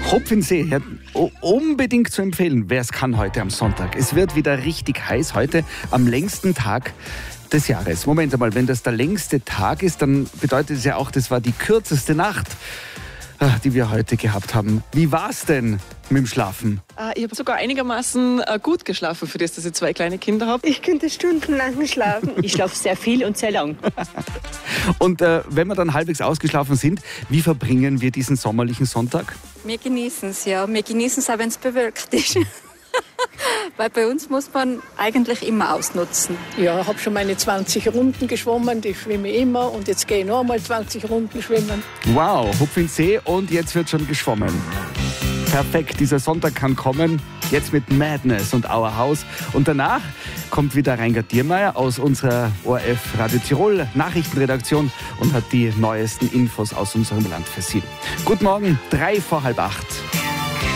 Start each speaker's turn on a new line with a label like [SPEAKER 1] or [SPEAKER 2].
[SPEAKER 1] Hopfinsee, ja, unbedingt zu empfehlen, wer es kann heute am Sonntag. Es wird wieder richtig heiß, heute am längsten Tag des Jahres. Moment einmal, wenn das der längste Tag ist, dann bedeutet es ja auch, das war die kürzeste Nacht, die wir heute gehabt haben. Wie war es denn mit dem Schlafen?
[SPEAKER 2] Ich habe sogar einigermaßen gut geschlafen, für das, dass ich 2 kleine Kinder habe.
[SPEAKER 3] Ich könnte stundenlang schlafen.
[SPEAKER 4] Ich schlafe sehr viel und sehr lang.
[SPEAKER 1] Und wenn wir dann halbwegs ausgeschlafen sind, wie verbringen wir diesen sommerlichen Sonntag?
[SPEAKER 5] Wir genießen es, ja. Wir genießen es auch, wenn es bewölkt ist. Weil bei uns muss man eigentlich immer ausnutzen.
[SPEAKER 6] Ja, ich habe schon meine 20 Runden geschwommen, die schwimme ich immer und jetzt gehe ich noch einmal 20 Runden schwimmen.
[SPEAKER 1] Wow, Hopfinsee und jetzt wird schon geschwommen. Perfekt, dieser Sonntag kann kommen, jetzt mit Madness und Our House. Und danach kommt wieder Reingard Diermeier aus unserer ORF Radio Tirol Nachrichtenredaktion und hat die neuesten Infos aus unserem Land für Sie. Guten Morgen, 7:03.